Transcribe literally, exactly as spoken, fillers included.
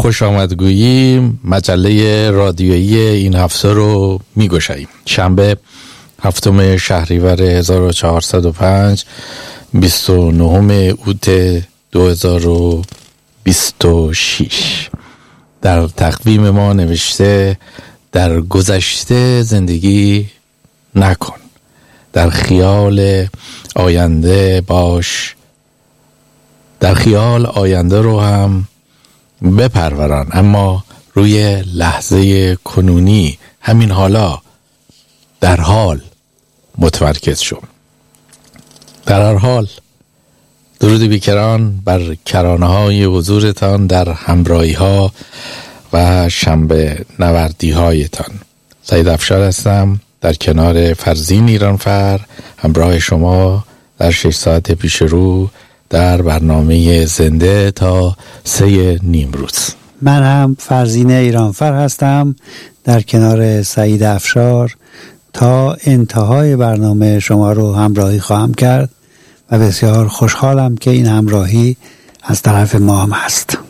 خوش آمدگویی مجله رادیویی این هفته رو میگشاییم. شنبه هفتم شهریور هزار و چهارصد و پنج، بیست و نهم اوت دو هزار و بیست و شش. در تقویم ما نوشته در گذشته زندگی نکن، در خیال آینده باش، در خیال آینده رو هم بپروران، اما روی لحظه کنونی، همین حالا، در حال متمرکز شو. در هر حال درود بیکران بر کرانه های حضورتان در همراهی ها و شنبه نوردی هایتان. سعید افشار هستم در کنار فرزین ایرانفر، همراه شما در شش ساعت پیش رو در برنامه زنده تا سه نیم روز. من هم فرزین ایرانفر هستم در کنار سعید افشار تا انتهای برنامه شما رو همراهی خواهم کرد و بسیار خوشحالم که این همراهی از طرف ما هم هست.